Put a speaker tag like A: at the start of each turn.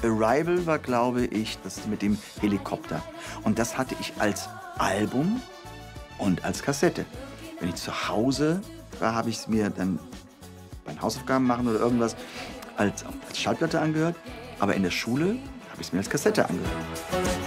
A: Arrival war, glaube ich, das mit dem Helikopter. Und das hatte ich als Album und als Kassette. Wenn ich zu Hause war, habe ich es mir dann beim Hausaufgaben machen oder irgendwas als Schallplatte angehört. Aber in der Schule habe ich es mir als Kassette angehört.